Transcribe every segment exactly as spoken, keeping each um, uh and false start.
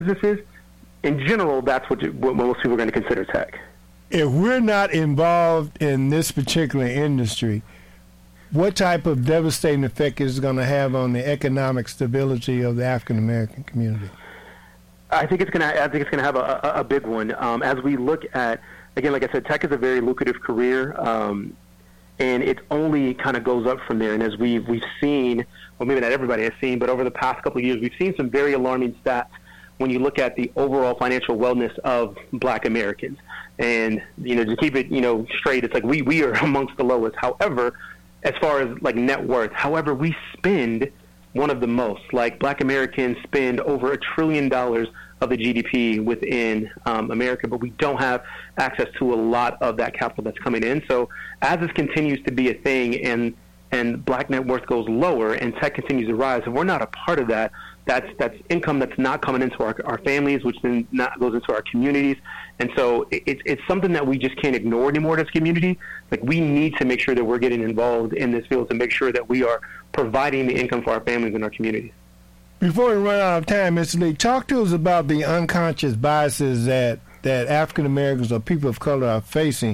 businesses, in general, that's what, you, what most people are going to consider tech. If we're not involved in this particular industry, what type of devastating effect is it going to have on the economic stability of the African American community? I think it's going to. I think it's going to have a, a, a big one. Um, as we look at, again, like I said, tech is a very lucrative career, um, and it only kind of goes up from there. And as we've we've seen, well, maybe not everybody has seen, but over the past couple of years, we've seen some very alarming stats when you look at the overall financial wellness of Black Americans. And you know, to keep it you know straight, it's like we we are amongst the lowest. However, as far as like net worth, however, we spend one of the most. Like Black Americans spend over a trillion dollars of the G D P within um, America, but we don't have access to a lot of that capital that's coming in. So as this continues to be a thing and and Black net worth goes lower and tech continues to rise, if we're not a part of that, that's that's income that's not coming into our, our families, which then not goes into our communities. And so it, it's it's something that we just can't ignore anymore as a community. Like we need to make sure that we're getting involved in this field to make sure that we are providing the income for our families and our communities. Before we run out of time, Mister Lee, talk to us about the unconscious biases that, that African Americans or people of color are facing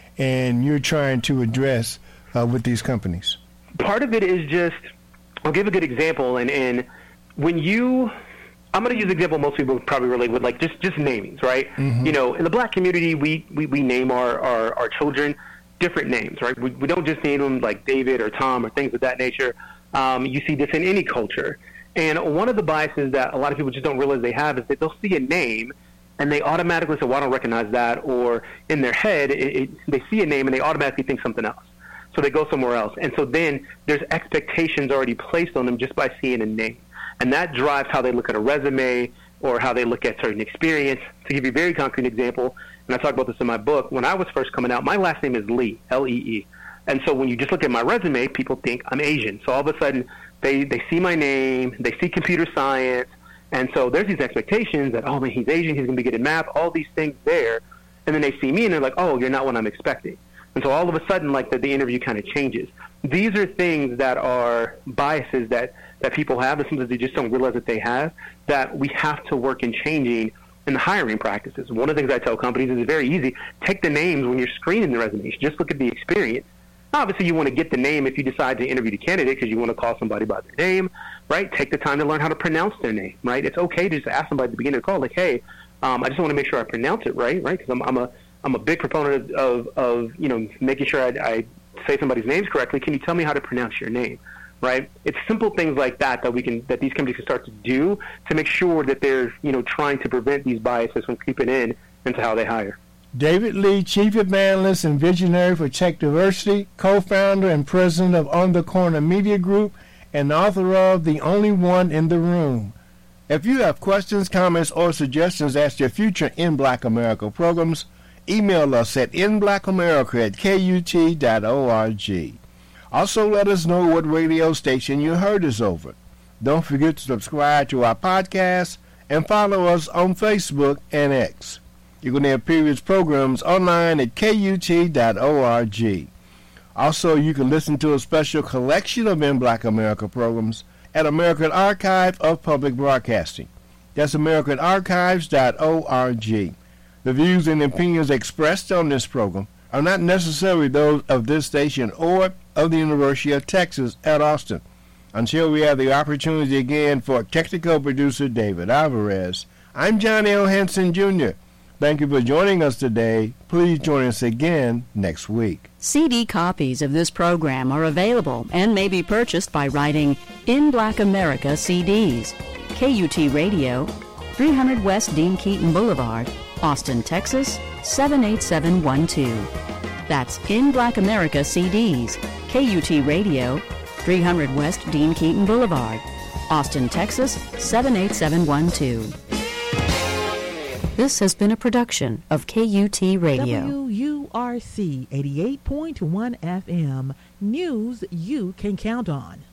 and you're trying to address uh, with these companies. Part of it is just, I'll give a good example, and, and when you, I'm going to use an example most people probably relate with, like just, just namings, right? Mm-hmm. You know, in the Black community, we, we, we name our, our, our children different names, right? We, we don't just name them like David or Tom or things of that nature. Um, you see this in any culture. And one of the biases that a lot of people just don't realize they have is that they'll see a name and they automatically say, well, I don't recognize that. Or in their head, it, it, they see a name and they automatically think something else. So they go somewhere else. And so then there's expectations already placed on them just by seeing a name. And that drives how they look at a resume or how they look at certain experience. To give you a very concrete example, and I talk about this in my book, when I was first coming out, my last name is Lee, L E E. And so when you just look at my resume, people think I'm Asian. So all of a sudden, they, they see my name, they see computer science, and so there's these expectations that, oh, man, he's Asian, he's going to be good at math, all these things there. And then they see me, and they're like, oh, you're not what I'm expecting. And so all of a sudden, like, the, the interview kind of changes. These are things that are biases that, that people have, and sometimes they just don't realize that they have, that we have to work in changing in the hiring practices. One of the things I tell companies is it's very easy. Take the names when you're screening the resumes. Just look at the experience. Obviously, you want to get the name if you decide to interview the candidate because you want to call somebody by their name, right? Take the time to learn how to pronounce their name, right? It's okay to just ask somebody at the beginning of the call, like, hey, um, I just want to make sure I pronounce it right, right? Because I'm, I'm a I'm a big proponent of, of, of you know, making sure I, I say somebody's names correctly. Can you tell me how to pronounce your name, right? It's simple things like that that we can that these companies can start to do to make sure that they're, you know, trying to prevent these biases from creeping in into how they hire. David Lee, Chief Evangelist and Visionary for Tech Diversity, co-founder and president of On the Corner Media Group, and author of The Only One in the Room. If you have questions, comments, or suggestions as to future In Black America programs, email us at in black america at k u t dot org. Also, let us know what radio station you heard us over. Don't forget to subscribe to our podcast and follow us on Facebook and X. You can hear previous programs online at k u t dot org. Also, you can listen to a special collection of In Black America programs at American Archive of Public Broadcasting. That's american archives dot org. The views and opinions expressed on this program are not necessarily those of this station or of the University of Texas at Austin. Until we have the opportunity again for technical producer David Alvarez, I'm John L. Henson, Junior Thank you for joining us today. Please join us again next week. C D copies of this program are available and may be purchased by writing In Black America C Ds, K U T Radio, three hundred West Dean Keaton Boulevard, Austin, Texas, seven eight seven one two. That's In Black America C Ds, K U T Radio, three hundred West Dean Keaton Boulevard, Austin, Texas, seven eight seven one two. This has been a production of K U T Radio. W U R C eighty-eight point one F M. News you can count on.